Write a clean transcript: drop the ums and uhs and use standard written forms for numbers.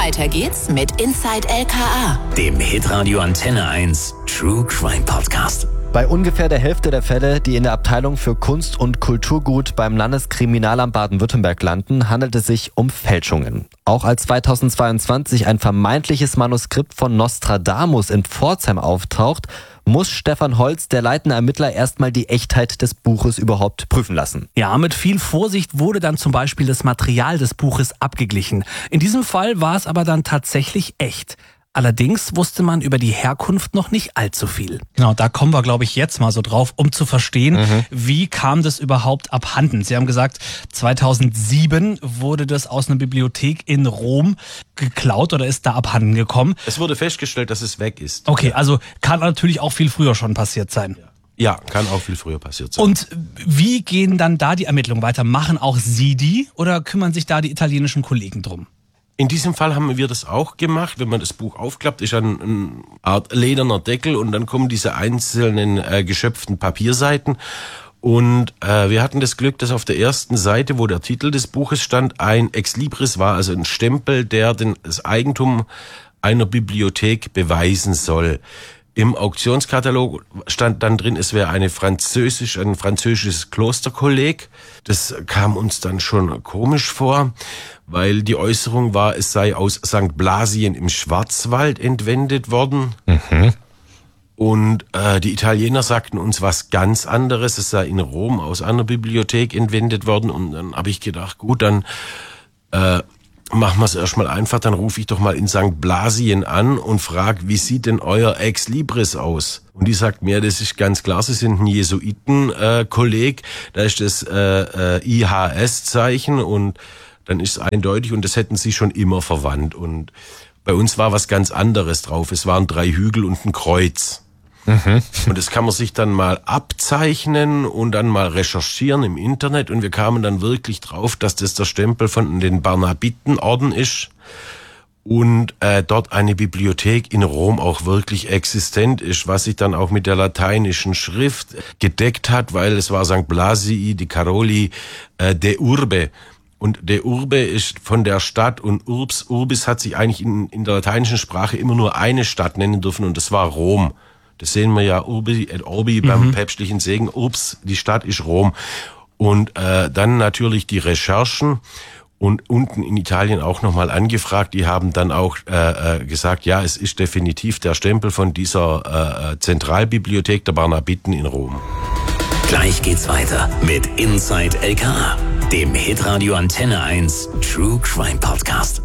Weiter geht's mit Inside LKA, dem Hitradio Antenne 1 True Crime Podcast. Bei ungefähr der Hälfte der Fälle, die in der Abteilung für Kunst- und Kulturgut beim Landeskriminalamt Baden-Württemberg landen, handelt es sich um Fälschungen. Auch als 2022 ein vermeintliches Manuskript von Nostradamus in Pforzheim auftaucht, muss Stefan Holz, der leitende Ermittler, erstmal die Echtheit des Buches überhaupt prüfen lassen. Ja, mit viel Vorsicht wurde dann zum Beispiel das Material des Buches abgeglichen. In diesem Fall war es aber dann tatsächlich echt. Allerdings wusste man über die Herkunft noch nicht allzu viel. Genau, da kommen wir, glaube ich, jetzt mal so drauf, um zu verstehen, wie kam das überhaupt abhanden. Sie haben gesagt, 2007 wurde das aus einer Bibliothek in Rom geklaut oder ist da abhanden gekommen. Es wurde festgestellt, dass es weg ist. Okay, also kann natürlich auch viel früher schon passiert sein. Ja, kann auch viel früher passiert sein. Und wie gehen dann da die Ermittlungen weiter? Machen auch Sie die oder kümmern sich da die italienischen Kollegen drum? In diesem Fall haben wir das auch gemacht. Wenn man das Buch aufklappt, ist eine Art lederner Deckel und dann kommen diese einzelnen geschöpften Papierseiten. Und wir hatten das Glück, dass auf der ersten Seite, wo der Titel des Buches stand, ein Exlibris war, also ein Stempel, der das Eigentum einer Bibliothek beweisen soll. Im Auktionskatalog stand dann drin, es wäre ein französisches Klosterkolleg. Das kam uns dann schon komisch vor, weil die Äußerung war, es sei aus St. Blasien im Schwarzwald entwendet worden. Und die Italiener sagten uns was ganz anderes. Es sei in Rom aus einer Bibliothek entwendet worden. Und dann habe ich gedacht, gut, dann machen wir es erstmal einfach, dann rufe ich doch mal in St. Blasien an und frage, wie sieht denn euer Ex-Libris aus? Und die sagt mir, das ist ganz klar, sie sind ein Jesuiten-Kolleg, da ist das IHS-Zeichen und dann ist es eindeutig und das hätten sie schon immer verwandt. Und bei uns war was ganz anderes drauf, es waren 3 Hügel und ein Kreuz. Und das kann man sich dann mal abzeichnen und dann mal recherchieren im Internet und wir kamen dann wirklich drauf, dass das der Stempel von den Barnabitenorden ist und dort eine Bibliothek in Rom auch wirklich existent ist, was sich dann auch mit der lateinischen Schrift gedeckt hat, weil es war St. Blasii di Caroli de Urbe. Und de Urbe ist von der Stadt und Urbis hat sich eigentlich in der lateinischen Sprache immer nur eine Stadt nennen dürfen und das war Rom. Das sehen wir ja Urbi et Orbi beim päpstlichen Segen. Ups, die Stadt ist Rom. Und dann natürlich die Recherchen und unten in Italien auch nochmal angefragt. Die haben dann auch gesagt, ja, es ist definitiv der Stempel von dieser Zentralbibliothek der Barnabiten in Rom. Gleich geht's weiter mit Inside LKA, dem Hitradio Antenne 1 True Crime Podcast.